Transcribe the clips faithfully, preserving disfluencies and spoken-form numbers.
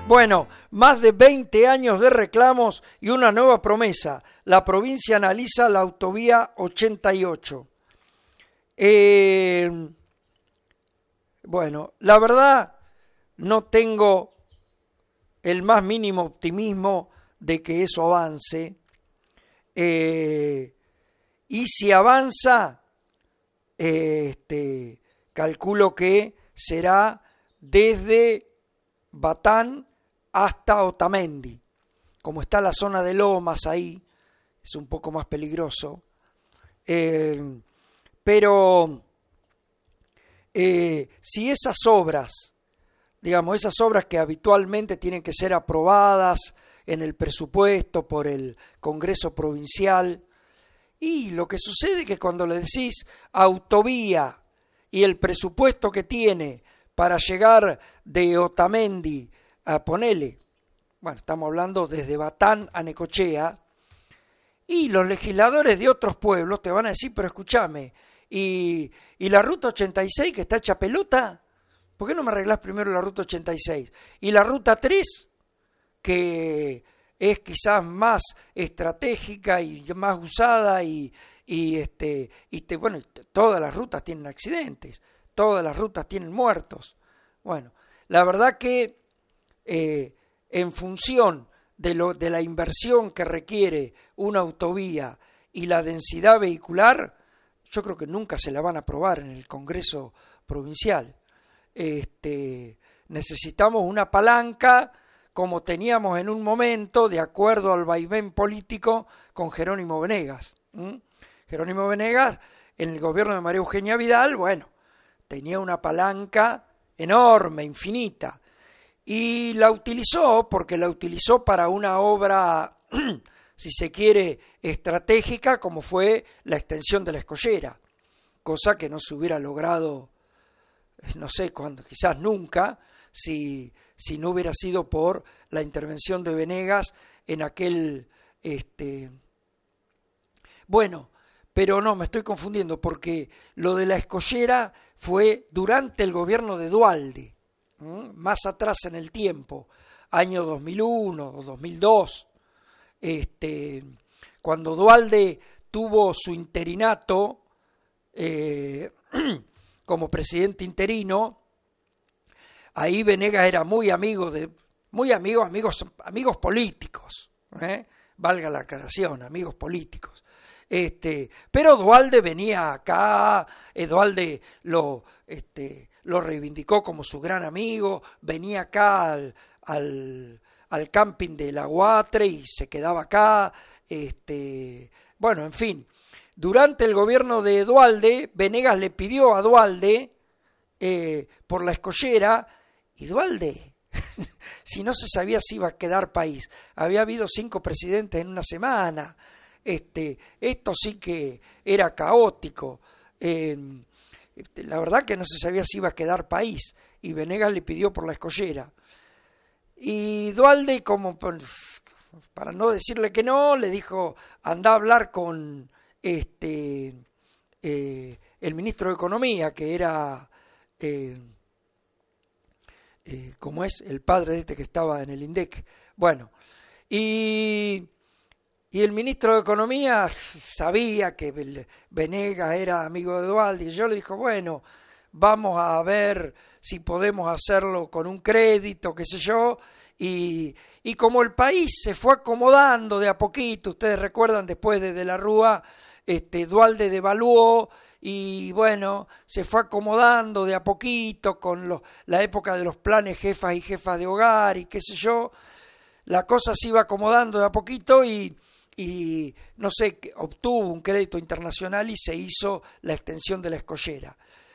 Bueno, más de veinte años de reclamos y una nueva promesa. La provincia analiza la autovía ochenta y ocho. Eh, bueno, la verdad no tengo el más mínimo optimismo de que eso avance. Eh, y si avanza, eh, este, calculo que será desde Batán hasta Otamendi. Como está la zona de Lomas ahí, es un poco más peligroso. Eh, pero eh, si esas obras, digamos, esas obras que habitualmente tienen que ser aprobadas en el presupuesto por el Congreso Provincial, y lo que sucede es que cuando le decís autovía y el presupuesto que tiene para llegar de Otamendi a ponele, bueno, estamos hablando desde Batán a Necochea, y los legisladores de otros pueblos te van a decir, pero escúchame, y, y la ruta ochenta y seis que está hecha pelota, ¿por qué no me arreglás primero la ruta ochenta y seis? Y la ruta tres, que es quizás más estratégica y más usada, y, y, este, y te, bueno, todas las rutas tienen accidentes, todas las rutas tienen muertos. Bueno, la verdad que eh, en función de, lo, de la inversión que requiere una autovía y la densidad vehicular, yo creo que nunca se la van a aprobar en el Congreso Provincial. Este, necesitamos una palanca como teníamos en un momento, de acuerdo al vaivén político, con Jerónimo Venegas. ¿Mm? Jerónimo Venegas, en el gobierno de María Eugenia Vidal, bueno, tenía una palanca enorme, infinita, y la utilizó porque la utilizó para una obra, si se quiere, estratégica, como fue la extensión de la Escollera, cosa que no se hubiera logrado, no sé cuándo, quizás nunca, si, si no hubiera sido por la intervención de Venegas en aquel, este, bueno, pero no, me estoy confundiendo, porque lo de la Escollera fue durante el gobierno de Duhalde, ¿m? Más atrás en el tiempo, año dos mil uno o dos mil dos, este, cuando Duhalde tuvo su interinato eh, como presidente interino. Ahí Venegas era muy amigo de, muy amigo, amigos, amigos políticos, ¿eh? Valga la aclaración, amigos políticos. Este, pero Duhalde venía acá, eh, Duhalde lo, este, lo reivindicó como su gran amigo, venía acá al, al, al camping de La Guatre y se quedaba acá. Este, bueno, en fin, durante el gobierno de Duhalde, Venegas le pidió a Duhalde eh, por la Escollera, y Duhalde, si no se sabía si iba a quedar país, había habido cinco presidentes en una semana. Este, esto sí que era caótico. Eh, la verdad que no se sabía si iba a quedar país, y Venegas le pidió por la Escollera. Y Duhalde, como para no decirle que no, le dijo, anda a hablar con este eh, el ministro de Economía, que era, eh, eh, como es, el padre de este que estaba en el INDEC. Bueno, y... Y el ministro de Economía sabía que Venegas era amigo de Duhalde, y yo le dijo, bueno, vamos a ver si podemos hacerlo con un crédito, qué sé yo, y, y como el país se fue acomodando de a poquito, ustedes recuerdan, después de De la Rúa, este, Duhalde devaluó, y bueno, se fue acomodando de a poquito con los, la época de los planes jefas y jefas de hogar, y qué sé yo, la cosa se iba acomodando de a poquito, y... y no sé, obtuvo un crédito internacional y se hizo la extensión de la Escollera.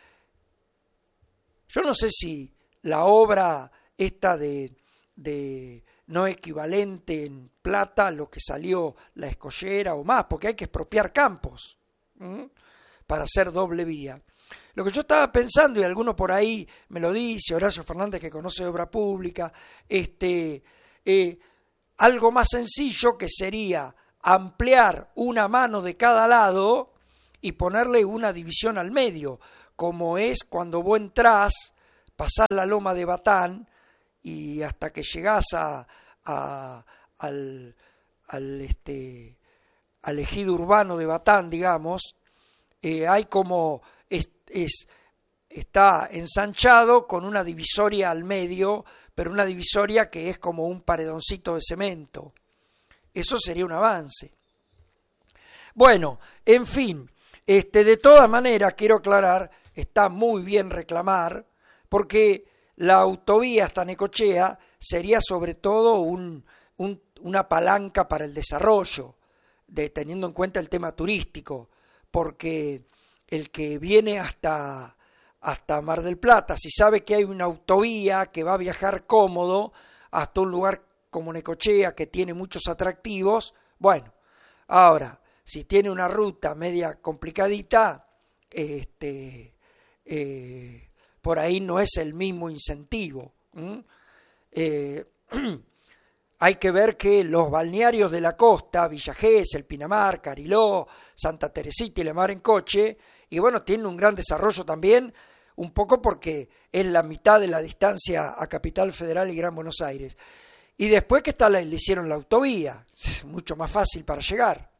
Yo no sé si la obra esta de, de no equivalente en plata a lo que salió la Escollera o más, porque hay que expropiar campos ¿m? para hacer doble vía. Lo que yo estaba pensando, y alguno por ahí me lo dice, Horacio Fernández, que conoce obra pública, este, eh, algo más sencillo, que sería ampliar una mano de cada lado y ponerle una división al medio, como es cuando vos entrás, pasás la loma de Batán y hasta que llegás a, a, al, al, este, al ejido urbano de Batán, digamos, eh, hay como, es, es, está ensanchado con una divisoria al medio, pero una divisoria que es como un paredoncito de cemento. Eso sería un avance. Bueno, en fin, este, de todas maneras, quiero aclarar, está muy bien reclamar, porque la autovía hasta Necochea sería sobre todo un, un, una palanca para el desarrollo, de, teniendo en cuenta el tema turístico, porque el que viene hasta, hasta Mar del Plata, si sabe que hay una autovía que va a viajar cómodo hasta un lugar como Necochea, que tiene muchos atractivos, bueno, ahora, si tiene una ruta media complicadita, este, eh, por ahí no es el mismo incentivo. ¿Mm? Eh, hay que ver que los balnearios de la costa, Villa Gesell, Pinamar, Cariló, Santa Teresita y La Mar en Coche, y bueno, tienen un gran desarrollo también, un poco porque es la mitad de la distancia a Capital Federal y Gran Buenos Aires. Y después que está la, le hicieron la autovía, es mucho más fácil para llegar.